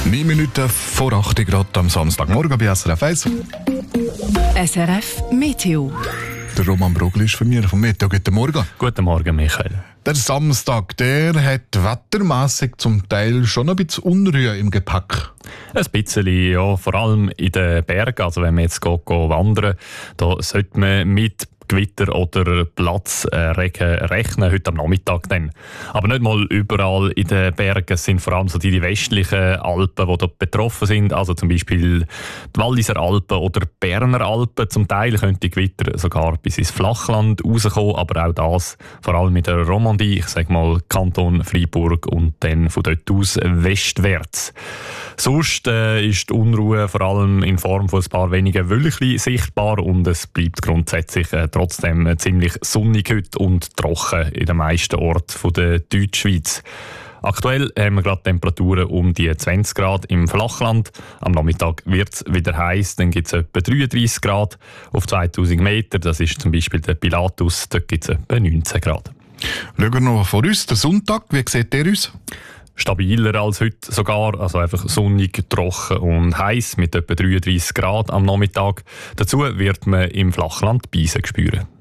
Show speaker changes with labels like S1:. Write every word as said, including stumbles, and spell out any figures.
S1: neun Minuten vor acht Grad am Samstagmorgen bei S R F eins.
S2: S R F Meteo.
S1: Der Roman Brogli ist von mir vom Meteo. Guten Morgen.
S3: Guten Morgen, Michael.
S1: Der Samstag, der hat wettermässig zum Teil schon ein bisschen Unruhe im Gepäck.
S3: Ein bisschen, ja, vor allem in den Bergen. Also wenn man jetzt geht, geht wandern, da sollte man mit Gewitter oder Platzregen rechnen, heute am Nachmittag dann. Aber nicht mal überall in den Bergen. Es sind vor allem so die westlichen Alpen, die dort betroffen sind. Also zum Beispiel die Walliser Alpen oder die Berner Alpen. Zum Teil könnte die Gewitter sogar bis ins Flachland rauskommen, aber auch das vor allem in der Romandie, ich sage mal Kanton Freiburg und dann von dort aus westwärts. Sonst äh, ist die Unruhe vor allem in Form von ein paar wenigen Wölkchen sichtbar und es bleibt grundsätzlich äh, trotzdem ziemlich sonnig heute und trocken in den meisten Orten der Deutschschweiz. Aktuell haben wir gerade Temperaturen um die zwanzig Grad im Flachland. Am Nachmittag wird es wieder heiß, dann gibt es etwa dreiunddreissig Grad auf zweitausend Meter. Das ist zum Beispiel der Pilatus, dort gibt es etwa neunzehn Grad.
S1: Schauen wir noch vor uns, der Sonntag, wie sieht der aus?
S3: Stabiler als heute sogar, also einfach sonnig, trocken und heiß mit etwa dreiunddreissig Grad am Nachmittag. Dazu wird man im Flachland Beisen spüren.